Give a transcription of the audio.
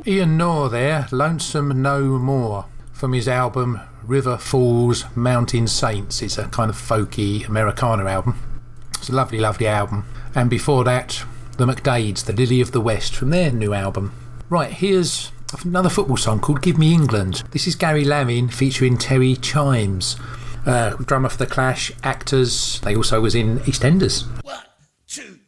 Ian Noor there, Lonesome No More, from his album River Falls Mountain Saints. It's a kind of folky Americana album. It's a lovely, lovely album. And before that, the McDades, The Lily of the West, from their new album. Right, here's another football song called Give Me England. This is Gary Lamin featuring Terry Chimes, drummer for The Clash, Actors. They also was in EastEnders. 1, 2